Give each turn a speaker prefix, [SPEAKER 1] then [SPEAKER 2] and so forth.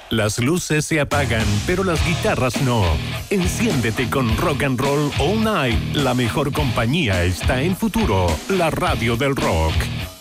[SPEAKER 1] Las luces se apagan, pero las guitarras no. Enciéndete con Rock and Roll All Night. La mejor compañía está en Futuro, la radio del rock.